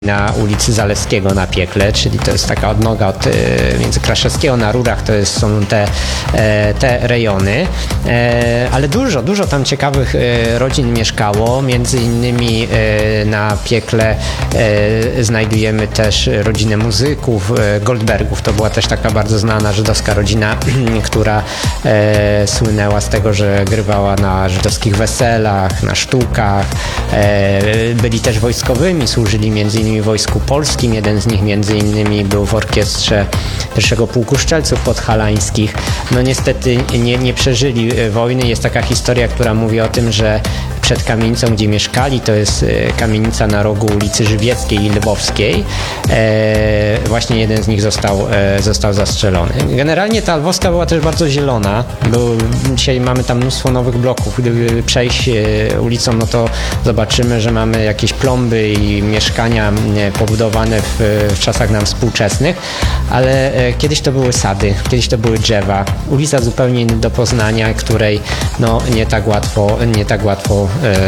na ulicy Zalewskiego na Piekle, czyli to jest taka odnoga między Kraszewskiego na Rurach, są te rejony, ale dużo tam ciekawych rodzin mieszkało, między innymi na Piekle znajdujemy też rodzinę muzyków, Goldbergów, to była też taka bardzo znana żydowska rodzina, która słynęła z tego, że grywała na żydowskich weselach, na sztukach, byli też wojskowymi, służyli między innymi w Wojsku Polskim. Jeden z nich między innymi był w orkiestrze pierwszego pułku strzelców podhalańskich. No niestety nie przeżyli wojny. Jest taka historia, która mówi o tym, że przed kamienicą, gdzie mieszkali, to jest kamienica na rogu ulicy Żywieckiej i Lwowskiej, właśnie jeden z nich został zastrzelony. Generalnie ta Lwowska była też bardzo zielona, bo dzisiaj mamy tam mnóstwo nowych bloków. Gdyby przejść ulicą, no to zobaczymy, że mamy jakieś plomby i mieszkania pobudowane w czasach nam współczesnych, ale kiedyś to były sady, kiedyś to były drzewa. Ulica zupełnie nie do poznania, której no nie tak łatwo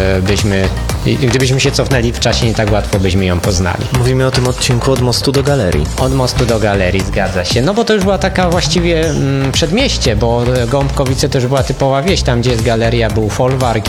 gdybyśmy się cofnęli w czasie, nie tak łatwo byśmy ją poznali. Mówimy o tym odcinku od mostu do galerii. Od mostu do galerii, zgadza się. No bo to już była taka właściwie przedmieście, bo Gąbkowice to już była typowa wieś, tam gdzie jest galeria, był folwark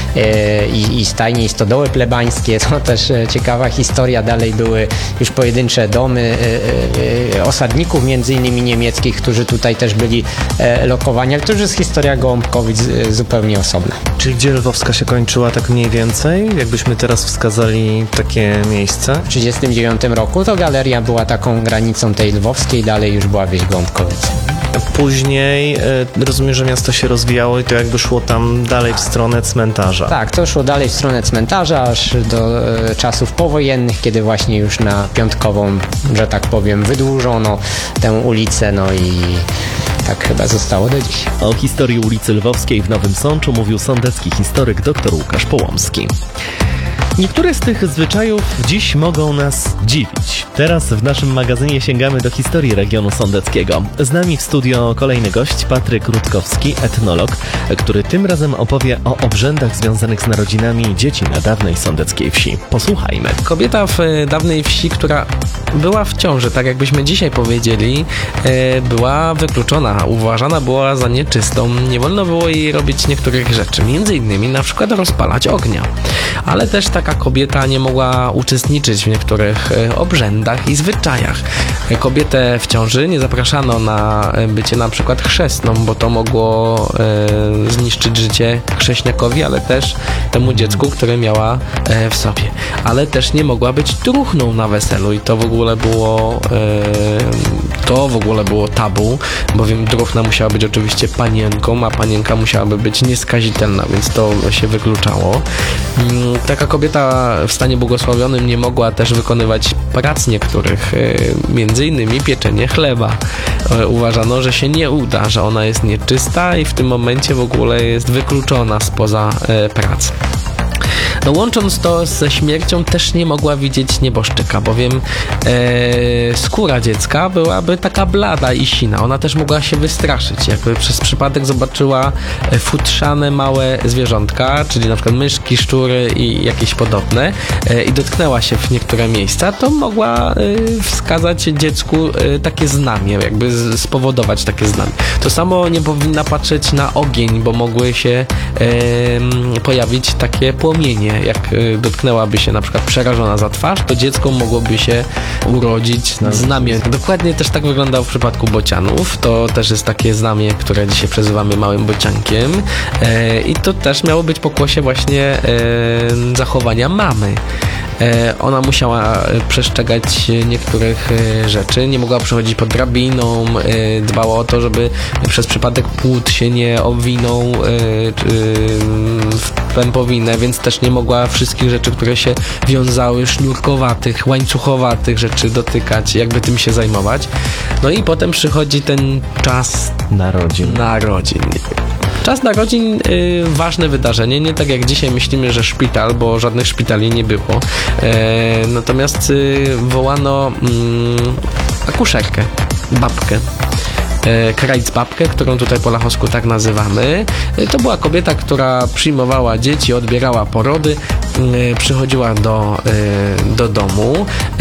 i stajnie i stodoły plebańskie. To też ciekawa historia. Dalej były już pojedyncze domy osadników, między innymi niemieckich, którzy tutaj też byli lokowani, ale to już jest historia Gąbkowic zupełnie osobna. Czyli gdzie Lwowska się kończyła tak mniej więcej? Jakbyśmy teraz wskazali takie miejsce? W 1939 roku to galeria była taką granicą tej lwowskiej, dalej już była wieś Gąbkowice. Później rozumiem, że miasto się rozwijało i to jakby szło tam dalej w stronę cmentarza. Tak, to szło dalej w stronę cmentarza, aż do czasów powojennych, kiedy właśnie już na Piątkową, że tak powiem, wydłużono tę ulicę, no i tak chyba zostało do dziś. O historii ulicy Lwowskiej w Nowym Sączu mówił sądecki historyk dr Łukasz Połomski. Niektóre z tych zwyczajów dziś mogą nas dziwić. Teraz w naszym magazynie sięgamy do historii regionu sądeckiego. Z nami w studio kolejny gość, Patryk Rutkowski, etnolog, który tym razem opowie o obrzędach związanych z narodzinami dzieci na dawnej sądeckiej wsi. Posłuchajmy. Kobieta w dawnej wsi, która była w ciąży, tak jakbyśmy dzisiaj powiedzieli, była wykluczona, uważana była za nieczystą. Nie wolno było jej robić niektórych rzeczy, między innymi na przykład rozpalać ognia. Ale też taka kobieta nie mogła uczestniczyć w niektórych obrzędach i zwyczajach. Kobietę w ciąży nie zapraszano na bycie na przykład chrzestną, bo to mogło zniszczyć życie chrześniakowi, ale też temu dziecku, które miała w sobie. Ale też nie mogła być truchną na weselu i to w ogóle było tabu, bowiem truchna musiała być oczywiście panienką, a panienka musiałaby być nieskazitelna, więc to się wykluczało. Taka kobieta w stanie błogosławionym nie mogła też wykonywać prac niektórych, między innymi pieczenie chleba. Uważano, że się nie uda, że ona jest nieczysta i w tym momencie w ogóle jest wykluczona spoza pracy. No, łącząc to ze śmiercią też nie mogła widzieć nieboszczyka, bowiem skóra dziecka byłaby taka blada i sina. Ona też mogła się wystraszyć. Jakby przez przypadek zobaczyła futrzane małe zwierzątka, czyli na przykład myszki, szczury i jakieś podobne i dotknęła się w niektóre miejsca, to mogła wskazać dziecku takie znamie, jakby spowodować takie znamie. To samo nie powinna patrzeć na ogień, bo mogły się pojawić takie płomienie. Jak dotknęłaby się na przykład przerażona za twarz, to dziecko mogłoby się urodzić znamie. Dokładnie też tak wyglądało w przypadku bocianów. To też jest takie znamie, które dzisiaj przezywamy małym bociankiem. I to też miało być pokłosie właśnie zachowania mamy. Ona musiała przestrzegać niektórych rzeczy, nie mogła przechodzić pod drabiną, dbała o to, żeby przez przypadek płód się nie owinął w pępowinę, więc też nie mogła wszystkich rzeczy, które się wiązały, sznurkowatych, łańcuchowatych rzeczy dotykać, jakby tym się zajmować. No i potem przychodzi ten czas narodzin. Czas narodzin, ważne wydarzenie, nie tak jak dzisiaj myślimy, że szpital, bo żadnych szpitali nie było. Natomiast wołano akuszerkę, babkę. Krajcbabkę, którą tutaj po lachowsku tak nazywamy. To była kobieta, która przyjmowała dzieci, odbierała porody, przychodziła do domu,